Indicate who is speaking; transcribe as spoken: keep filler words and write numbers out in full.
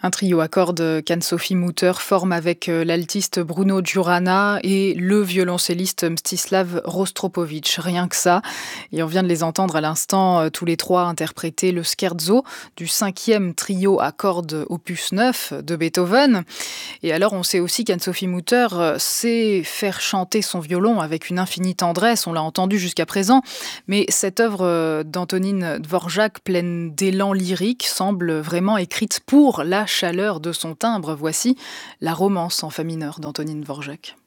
Speaker 1: Un trio à cordes qu'Anne-Sophie Mutter forme avec euh, l'altiste Bruno Giurana et le violoncelliste Mstislav Rostropovitch. Rien que ça. Et on vient de les entendre à l'instant, euh, tous les trois interpréter le scherzo du cinquième trio à cordes opus neuf de Beethoven. Et alors on sait aussi qu'Anne-Sophie Mutter euh, sait faire chanter son violon avec une infinie tendresse, on l'a entendu jusqu'à présent. Mais cette œuvre euh, d'Antonine Dvorak, pleine d'élan lyrique, semble vraiment écrite pour la chaleur de son timbre. Voici la romance en fa mineur d'Antonine Dvorak.